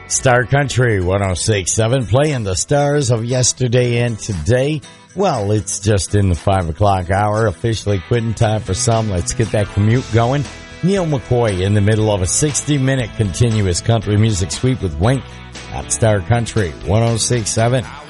Star Country 106.7, playing the stars of yesterday and today. Well, it's just in the 5 o'clock hour, officially quitting time for some. Let's get that commute going. Neil McCoy in the middle of a 60-minute continuous country music sweep with Wink at Star Country 106.7.